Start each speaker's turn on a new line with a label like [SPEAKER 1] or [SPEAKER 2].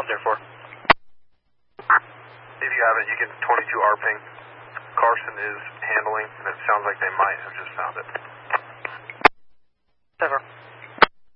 [SPEAKER 1] 104.
[SPEAKER 2] If you have it, you can 22R ping. Carson is handling, and it sounds like they might have just found it.
[SPEAKER 1] 7.